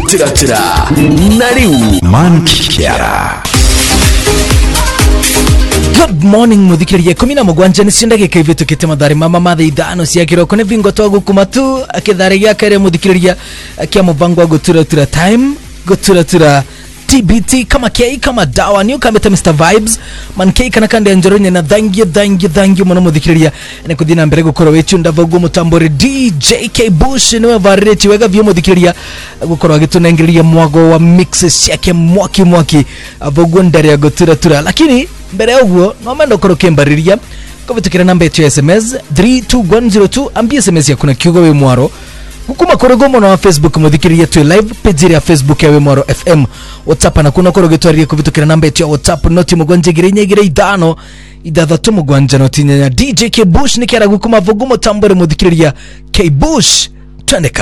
gutira nariu mankiara. Good morning muthikiriye 17 nisindage kaivetu kitemadari mama mathe ithano cia kiroko ne vingo twagu kumatu akithari yakare muthikiriya akia mubango gutira time gutira TBT kama kei kama dawa ni ukameta Mr Vibes man kei kana kande njoronya na dangi mwana muthikiriya ne kudina mbere gukoro wechu ndavagu mutambore DJ K Bush niwe vareti wega vyo muthikiriya gukoro agitunengiriya mwago wa mixes yake mwaki avogu ndari gutira lakini mbere yaguo no mendo koroke mbariria kubitukira namba yetu ya SMS 32102 ambie SMS yakuna kiugo we mwaro hukuma korogomo na Facebook muthikiriya tu live page ya Facebook ya we mwaro FM WhatsApp na kuna korogetwarie kubitukira namba yetu ya WhatsApp noti mugonje girenye idano idadhatu mugwanja noti nya DJ K Bush nikera gukuma vogumo tambore muthikiriya K Bush twende.